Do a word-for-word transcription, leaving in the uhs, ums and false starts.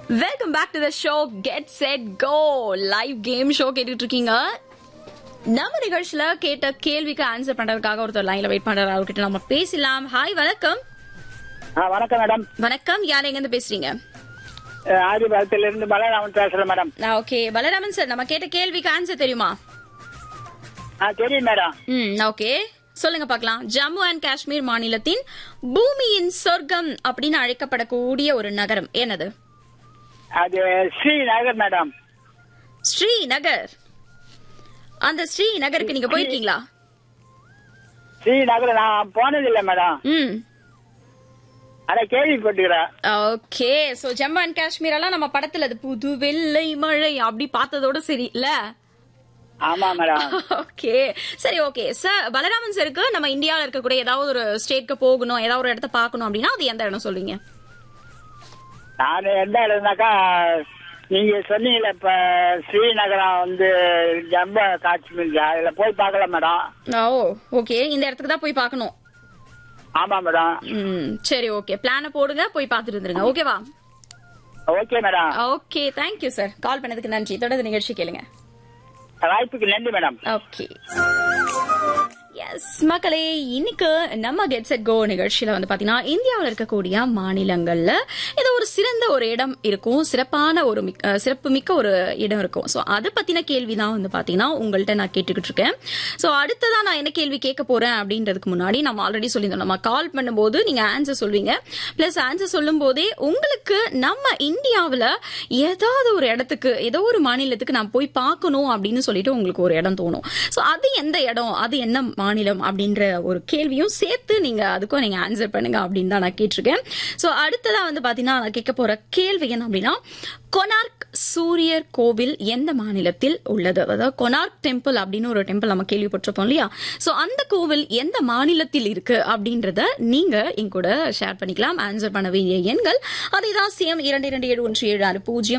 Welcome back to the show get set go live game show கேட்டுட்டு இருக்கீங்க. நம்ம நிகழ்ச்சியில கேட்ட கேள்விக்கு ஆன்சர் பண்றதுக்காக ஒருத்தர் லைன்ல வெயிட் பண்றாரு. அவர்கிட்ட நம்ம பேசலாம். ஹாய், வணக்கம். வணக்கம் மேடம். வணக்கம், யார் எங்க இருந்து பேசுறீங்க? ஆதிபாகத்தில இருந்து பலராமன் பேசுறேன் மேடம். ஓகே பலராமன் சார், நம்ம கேட்ட கேள்விக்கு ஆன்சர் தெரியுமா? தெரியும் மேடம். ம் ஓகே, சொல்லுங்க பாக்கலாம். ஜம்மு அண்ட் காஷ்மீர் மாநிலத்தின் பூமியின் சொர்க்கம் அப்படின்னு அழைக்கப்படக்கூடிய ஒரு நகரம் என்னது? அது ஸ்ரீநகர் மேடம். ஸ்ரீநகர். அந்த ஸ்ரீநகருக்கு நீங்க போயிருக்கீங்களா? ஸ்ரீநகர் நான் போனதில்லை மேடம். ம் அத கேள்விப்பட்டுக்கிறேன். Okay, so Jammu and Kashmir எல்லாம் நம்ம படத்துல அது புது வெள்ளை மழை அப்படி பார்த்ததோட சரி இல்ல? ஆமா மேடம். ஓகே சரி, ஓகே சார். பலராமன் சருக்கு நம்ம இந்தியாவில் இருக்கக்கூடிய ஏதாவது ஒரு ஸ்டேட்க்கு போகணும், ஏதாவது ஒரு இடத்த பார்க்கணும் அப்படின்னா அது எந்த இடம் சொல்லுவீங்க? நான் எந்த இடம்னாக்கா நீங்க சொன்னீங்கல்ல இப்ப ஸ்ரீநகரம் வந்து ஜம்மு காஷ்மீர், அதுல போய் பார்க்கலாம் மேடம். ஓ ஓகே, இந்த இடத்துக்கு தான் போய் பார்க்கணும். ஆமா மேடம். ம் சரி, ஓகே, பிளான போடுங்க, போய் பார்த்துட்டு வந்துருங்க. ஓகேவா? Okay madam. Okay, thank you sir. கால் பண்ணதுக்கு நன்றி. தொடர்ந்து நிகழ்ச்சி கேளுங்க. வாய்ப்புக்கு நன்றி மேடம். ஓகே எஸ் மக்களே, இன்னைக்கு நம்ம கெட் செட் கோ நிகழ்ச்சியில வந்து பாத்தீங்கன்னா இந்தியாவில் இருக்கக்கூடிய மாநிலங்கள்ல ஏதோ ஒரு சிறந்த ஒரு இடம் இருக்கும், சிறப்பான ஒரு சிறப்பு மிக்க ஒரு இடம் இருக்கும். ஸோ அதை பத்தின கேள்விதான் வந்து பாத்தீங்கன்னா உங்கள்கிட்ட நான் கேட்டுக்கிட்டு இருக்கேன். ஸோ அடுத்ததான் நான் என்ன கேள்வி கேட்க போறேன் அப்படின்றதுக்கு முன்னாடி நம்ம ஆல்ரெடி சொல்லியிருந்தோம், நம்ம கால் பண்ணும்போது நீங்க ஆன்சர் சொல்வீங்க. பிளஸ் ஆன்சர் சொல்லும் போதே உங்களுக்கு நம்ம இந்தியாவில் ஏதாவது ஒரு இடத்துக்கு, ஏதோ ஒரு மாநிலத்துக்கு நான் போய் பார்க்கணும் அப்படின்னு சொல்லிட்டு உங்களுக்கு ஒரு இடம் தோணும். ஸோ அது எந்த இடம், அது என்ன மாநிலம் அப்படின்ற ஒரு கேள்வியும் சேர்த்து நீங்க அதுக்கும் நீங்க ஆன்சர் பண்ணுங்க அப்படின்னு தான் நான் கேட்டிருக்கேன். சோ அடுத்ததா வந்து பாத்தீங்கன்னா நான் கேட்க போற கேள்வி என்ன அப்படின்னா, கொனார்க் சூரியர் கோவில் எந்த மாநிலத்தில் உள்ளது? அதாவது கொனார்க் டெம்பிள் அப்படின்னு ஒரு டெம்பிள் நம்ம கேள்விப்பட்டிருப்போம் இல்லையா? சோ அந்த கோவில் எந்த மாநிலத்தில் இருக்கு அப்படின்றத நீங்க என் கூட ஷேர் பண்ணிக்கலாம். ஆன்சர் பண்ண வேண்டிய எண்கள் அதேதான், சேம் இரண்டு இரண்டு ஏழு ஒன்று ஏழு ஆறு பூஜ்ஜியம்